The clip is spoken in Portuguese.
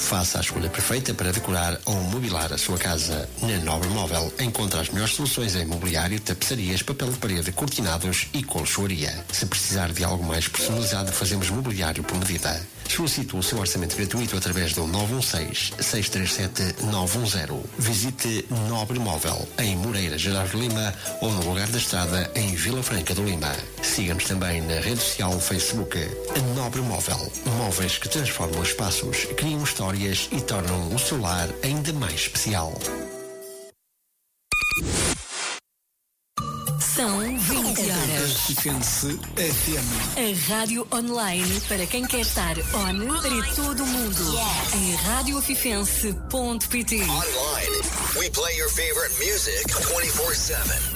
Faça a escolha perfeita para decorar ou mobilar a sua casa. Na Nobre Móvel encontra as melhores soluções em mobiliário, tapeçarias, papel de parede, cortinados e colchoaria. Se precisar de algo mais personalizado, fazemos mobiliário por medida. Solicite o seu orçamento gratuito através do 916-637-910. Visite Nobre Móvel em Moreira, Gerardo Lima, ou no Lugar da Estrada em Vila Franca do Lima. Siga-nos também na rede social Facebook. A Nobre Móvel. Móveis que transformam espaços, criam histórias e tornam o seu lar ainda mais especial. São 20 horas. Fifense FM. A rádio online para quem quer estar on para todo o mundo. Em radiofifense.pt. Online, we play your favorite music 24/7.